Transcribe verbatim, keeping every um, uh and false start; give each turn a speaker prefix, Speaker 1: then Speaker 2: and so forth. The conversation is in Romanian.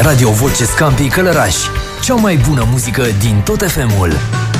Speaker 1: Radio Voce Scampii Călărași. Cea mai bună muzică din tot F M-ul.